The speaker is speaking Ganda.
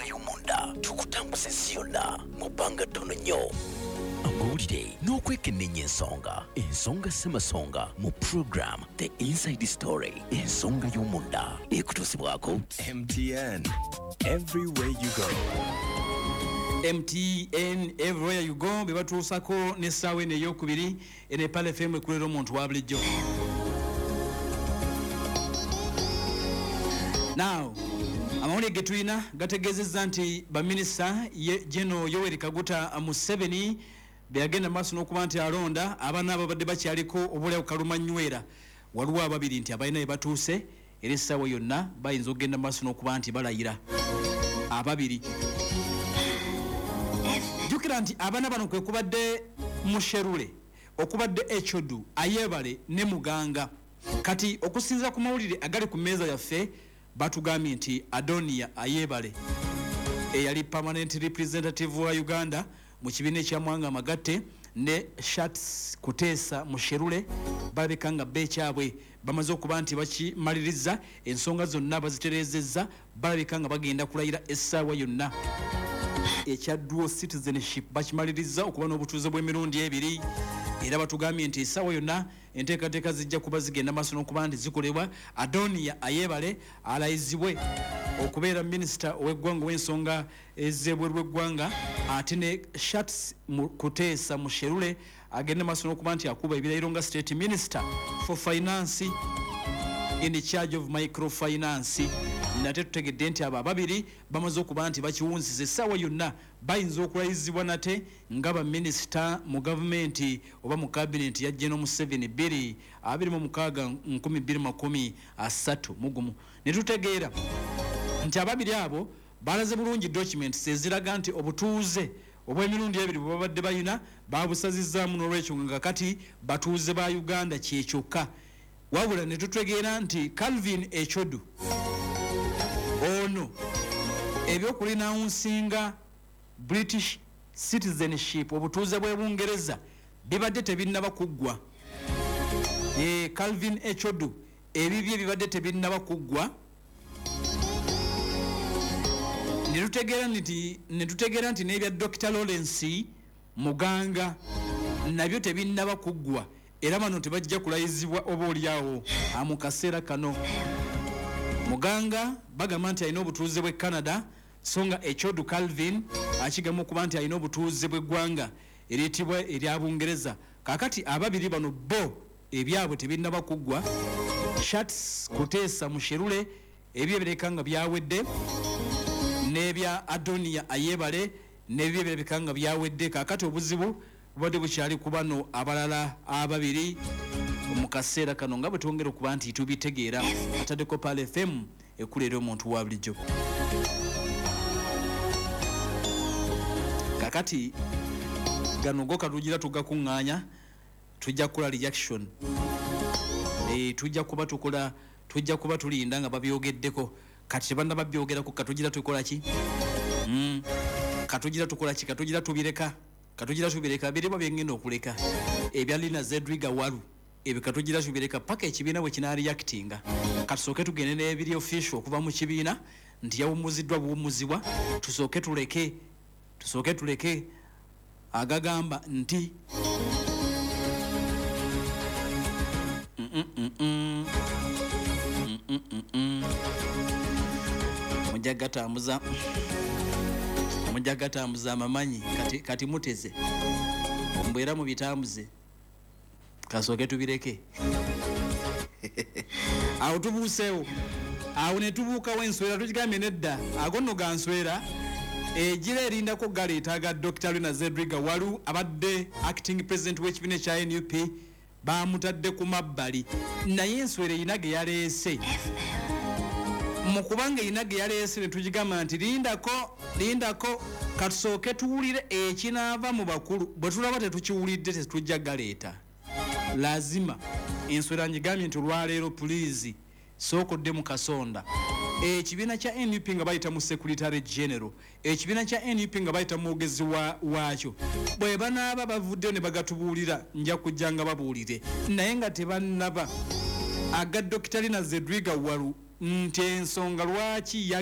y'omunda tukutambuza ensi yonna mu bbanga ttono nnyo. Amawulire n'okwekennenya ensonga ssemasonga mu program The Inside Story ensonga y'omunda ekutuusibwako MTN everywhere you go. MTN everywhere you go bebatuusako n'essaawa eno ey'okubiri ene Pale FM ekulera omuntu wa bulijjo. Now amawulire ge tulina gategeezezza nti baminisita General Yoweri Kaguta Museveni beyagenda maaso n'okuba nti alonda abaana ababadde bakyaliko obulyawo kalumanywera waliwo ababiri nti abalina batuuse era essaawa yonna bayinza okugenda maaso n'okuba nti balayira ababiri. Jukira nti abaana bano kwe kubadde Musherule, okubadde Echodu, Ayebale ne Muganga. Kati okusinza ku mawulire agali ku mmeeza yaffe batugambye nti Adonia Ayebale eyali permanent representative wa Uganda mu kibiina ekya Mwanga Magatte ne Shats Kuteesa Musherule balabika nga beekyabwe bamaze okuba nti bakimaliriza ensonga zonna bazitereezezza balabika nga bagenda kulayira essaawa yonna ekya dual citizenship bakimaliriza okuba n'obutuuze bw'emirundi ebiri era batugambye nti essaawa yonna enteekateeka zijja kuba zigenda maaso n'okuba nti zikolebwa. Adonia Ayebale alayizibwe okubeera minisita ow'eggwanga w'ensonga ez'ebweru w'eggwanga ate ne Shats Kuteesa Musherule agenda maaso n'okuba nti akuba ebirayiro nga state minister for finance in charge of microfinance. Nate tutegedde nti abo ababiri bamaze okuba nti bakiwunziza essaawa yonna bayinza okulayizibwa nate nga baminisita mu gavumenti oba mu kabineti ya General Museveni 2020-2031. Ne tutegeera nti ababiri abo balaze bulungi documents eziraga nti obutuuze obw'emirundi ebiri bwe babadde bayina babusazizzaamu n'olwekyo nga kati batuuze ba Uganda kyekyokka. Wabula ne tutegeera nti Calvin Echodu ono ebyokulinawunsinga British citizenship obutuuze bw'Ebungereza bibadde tebinnaba kuggwa. Calvin Echodu ebibye bibadde tebinnaba kuggwa. Ne tutegeera nti n'ebya Dr. Lawrence Muganga nabyo tebinnaba kuggwa era bano tebajja kulayizibwa oba oliawo mu kaseera kano. Muganga bagamba nti alina obutuuze bw'e Canada so nga Echodu Calvin akigamba okuba nti alina obutuuze bw'eggwanga eriyitibwa erya Bungereza. Kaakati ababiri bano bo ebyabwe tebinnaba kuggwa. Shats Kuteesa Musherule ebyo bireka nga byawedde n'ebya Adonia Ayebale n'ebyo bireka nga byawedde. Kaakati obuzibu bubadde bukyali ku bano abalala ababiri mu kaseera kano nga bwe twongera okuba nti tubitegeera ataddeko Pale FM ekulera omuntu wa bulijjo. Kakati gano go katugira tugakuŋŋaanya tujja kukola reaction. Tujja kuba tulinda nga babyogeddeko kati tebannaba byogerako katugira tukola ki? Katugira tukola ki? Katugira tubireka biriba byengenda okuleka ebya Lina Zedriga Walu ebyo katugira tubireka paka ekibiina bwe kina reactinga. Katusooke tugende n'ebiri official okuva mu kibiina nti yawumuziddwa buwumuzibwa tusooke tuleke agagamba nti mujja gatambuza amamanyi kati muteze mbwera mu bitambuze kasooke tubireke. Awo tubuuseewo awo ne tubuukawo enswera tukigambye nedda agonno ga nswera egira erindako galeetaaga Dr. Lina Zedriga Walu abadde acting president w'ekibiina ekya NUP bamutadde ku mabbali naye enswera erina ge yaleese. Mu kubanga erina ge yaleese ne tugigamba nti lindako katusooke tuwulire ekinaava mu bakulu bwe tulaba tetukiwulidde tetujja galeeta. Lazima enswera njigambye nti olwaleero puliizi sookodde mu kasonda. Ekibiina kya NUP nga bayita mu Secretary General, ekibiina kya NUP nga bayita mwogezi waakyo bwe banaaba bavuddeyo ne bagatubuulira nja kujja nga babuulire naye nga tebannaba aga Dr. Lina Zedriga Walu nti ensonga lwaki